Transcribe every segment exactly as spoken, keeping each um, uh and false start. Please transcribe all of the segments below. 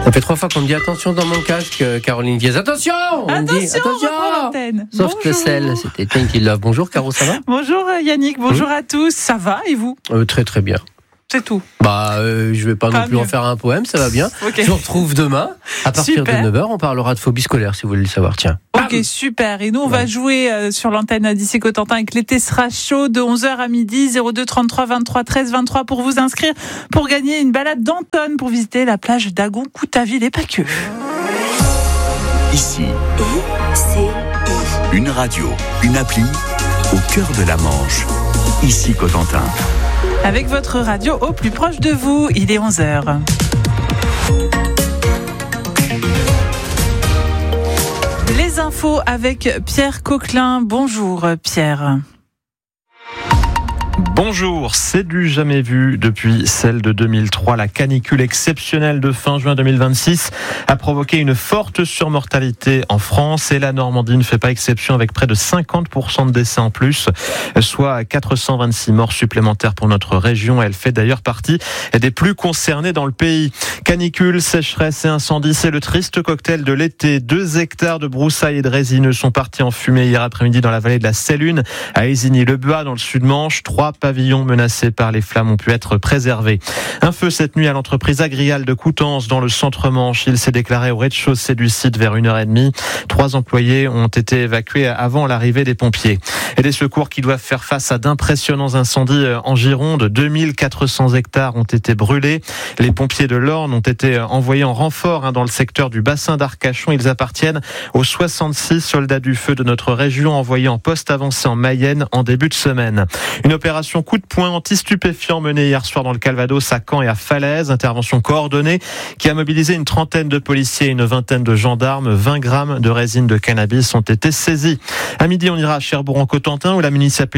Ça fait trois fois qu'on me dit attention dans mon casque, Caroline Diaz. Attention, on attention, me dit attention. Sauf bonjour. que celle, c'était Étienne qui l'a. Bonjour Caro, ça va? Bonjour Yannick, bonjour mmh. à tous. Ça va et vous? euh, Très très bien. C'est tout. Bah, euh, je vais pas, pas non plus mieux. en faire un poème, ça va bien. Okay. Je vous retrouve demain à partir super. de neuf heures. On parlera de phobie scolaire si vous voulez le savoir. Tiens. Ok, Bam. super. Et nous, on ouais. va jouer euh, sur l'antenne d'ici Cotentin avec l'été sera chaud de onze heures à midi. zéro deux trente-trois vingt-trois treize vingt-trois pour vous inscrire pour gagner une balade d'Anton pour visiter la plage d'Agon, Coutaville et pas que. Ici, I C I. Une radio, une appli au cœur de la Manche. Ici Cotentin. Avec votre radio au plus proche de vous, il est onze heures. Les infos avec Pierre Coquelin. Bonjour Pierre. Bonjour, c'est du jamais vu depuis celle de deux mille trois. La canicule exceptionnelle de fin juin deux mille vingt-six a provoqué une forte surmortalité en France et la Normandie ne fait pas exception avec près de cinquante pour cent de décès en plus, soit quatre cent vingt-six morts supplémentaires pour notre région. Elle fait d'ailleurs partie des plus concernées dans le pays. Canicule, sécheresse et incendie, c'est le triste cocktail de l'été. Deux hectares de broussailles et de résineux sont partis en fumée hier après-midi dans la vallée de la Sélune, à Isigny-le-Bois dans le sud-Manche. Trois pavillons menacés par les flammes ont pu être préservés. Un feu cette nuit à l'entreprise Agrial de Coutances dans le centre-Manche. Il s'est déclaré au rez-de-chaussée du site vers une heure trente. Trois employés ont été évacués avant l'arrivée des pompiers. Et des secours qui doivent faire face à d'impressionnants incendies en Gironde. deux mille quatre cents hectares ont été brûlés. Les pompiers de l'Orne ont été envoyés en renfort dans le secteur du bassin d'Arcachon. Ils appartiennent aux soixante-six soldats du feu de notre région envoyés en poste avancé en Mayenne en début de semaine. Une opération coup de poing anti-stupéfiant menée hier soir dans le Calvados à Caen et à Falaise. Intervention coordonnée qui a mobilisé une trentaine de policiers et une vingtaine de gendarmes. vingt grammes de résine de cannabis ont été saisis. À midi, on ira à Cherbourg-en-Cotentin où la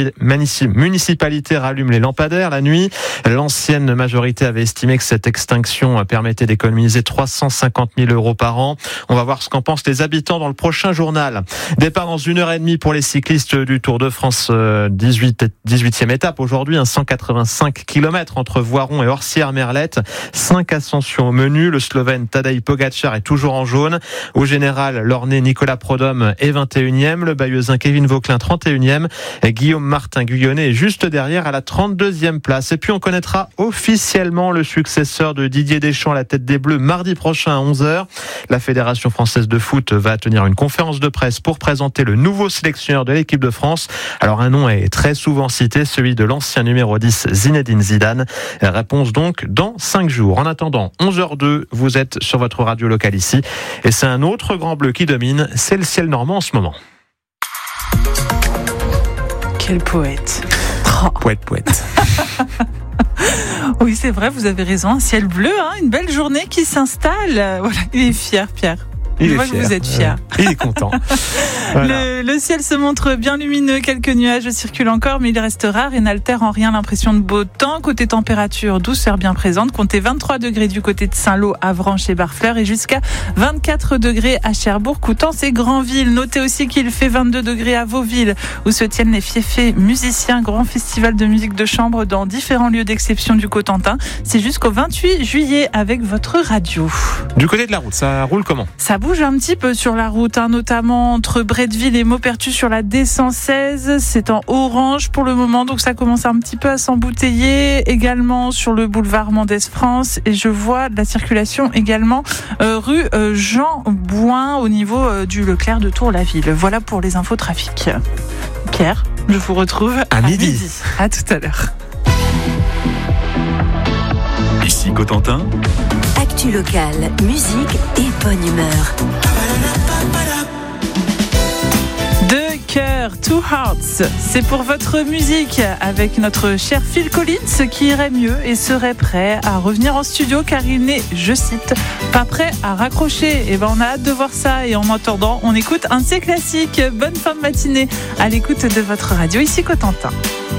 municipalité rallume les lampadaires la nuit. L'ancienne majorité avait estimé que cette extinction permettait d'économiser trois cent cinquante mille euros par an. On va voir ce qu'en pensent les habitants dans le prochain journal. Départ dans une heure et demie pour les cyclistes du Tour de France dix-huitième étape. Aujourd'hui, un cent quatre-vingt-cinq kilomètres entre Voiron et Orsières-Merlette. Cinq ascensions au menu. Le Slovène Tadej Pogačar est toujours en jaune. Au général, l'Ornais Nicolas Prodhomme est vingt et unième. Le Bayeuxin Kevin Vauquelin trente et unième. Et Guillaume Martin Guyonnet est juste derrière à la trente-deuxième place. Et puis on connaîtra officiellement le successeur de Didier Deschamps à la tête des Bleus mardi prochain à onze heures. La Fédération française de foot va tenir une conférence de presse pour présenter le nouveau sélectionneur de l'équipe de France. Alors un nom est très souvent cité, celui de l'ancien numéro dix Zinedine Zidane. Réponse donc dans cinq jours. En attendant, onze heures deux, vous êtes sur votre radio locale ici. Et c'est un autre grand bleu qui domine, c'est le ciel normand en ce moment. Quel poète. Oh. Poète, poète. Oui, c'est vrai, vous avez raison. Un ciel bleu, hein, une belle journée qui s'installe. Voilà, il est fier, Pierre. Il Je est vois fier. que vous êtes fier. Euh, il est content. Voilà. Le, le ciel se montre bien lumineux, quelques nuages circulent encore, mais il reste rare et n'altère en rien l'impression de beau temps. Côté température, douceur bien présente, comptez vingt-trois degrés du côté de Saint-Lô, Avranches et Barfleur et jusqu'à vingt-quatre degrés à Cherbourg, Coutances et Granville. Notez aussi qu'il fait vingt-deux degrés à Vauville, où se tiennent les fiefés musiciens, grand festival de musique de chambre dans différents lieux d'exception du Cotentin. C'est jusqu'au vingt-huit juillet avec votre radio. Du côté de la route, ça roule comment ? Ça bouge un petit peu sur la route, hein, notamment entre Bretteville et Maupertus sur la D cent seize. C'est en orange pour le moment, donc ça commence un petit peu à s'embouteiller. Également sur le boulevard Mendès-France. Et je vois de la circulation également euh, rue euh, Jean Bouin au niveau euh, du Leclerc de Tour-la-Ville. Voilà pour les infos trafic. Pierre, je vous retrouve à, à midi. midi. À tout à l'heure. Ici Cotentin. Actu locale, musique et bonne humeur. Deux cœurs, two hearts, c'est pour votre musique avec notre cher Phil Collins qui irait mieux et serait prêt à revenir en studio car il n'est, je cite, pas prêt à raccrocher. Et ben on a hâte de voir ça et en attendant, on écoute un de ses classiques. Bonne fin de matinée à l'écoute de votre radio ici Cotentin.